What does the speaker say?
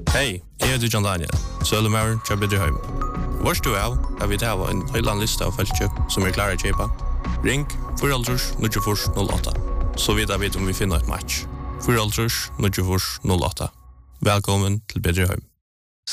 Hej, jag heter John Daniel, Sölumauer, jag bedre hem. Vars du av, har vi tava en høyland lista av feltkjøp som klara å kjøpa. Ring 4-0-08, så vet vi om vi finner et match. 4-0-08. Velkommen til bedre hem.